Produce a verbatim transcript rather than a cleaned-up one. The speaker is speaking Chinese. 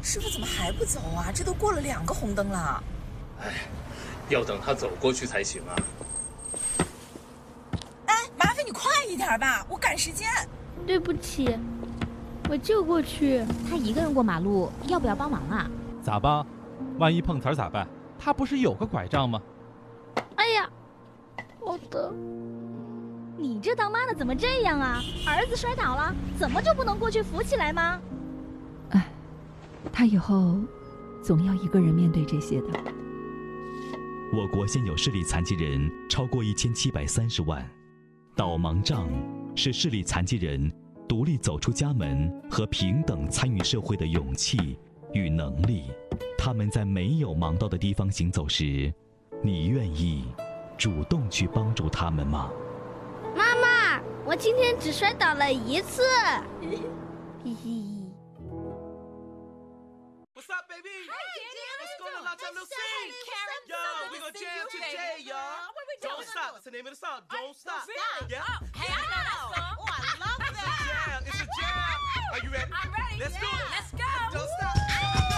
师傅怎么还不走啊？这都过了两个红灯了。 哎，要等他走过去才行啊。 哎，麻烦你快一点吧，我赶时间。 对不起，我就过去。 他一个人过马路，要不要帮忙啊？ 咋帮？万一碰瓷儿咋办？他不是有个拐杖吗？ 哎呀，好的。 你这当妈的怎么这样啊？儿子摔倒了，怎么就不能过去扶起来吗？ 哎，他以后总要一个人面对这些的。 我国现有视力残疾人超过一千七百三十万，导盲杖是视力残疾人独立走出家门和平等参与社会的勇气与能力。他们在没有盲道的地方行走时，你愿意主动去帮助他们吗？ 妈妈，我今天只摔倒了一次。嘿嘿。 What's up, baby? Hey, let's go to La Lucy. Yo, we gonna jam today, y'all. Don't stop. That's the name of the song. Don't stop. Yeah. Hey, I know that song. Oh, I love that. It's a jam. It's a jam. Are you ready? I'm ready. Let's do it. Let's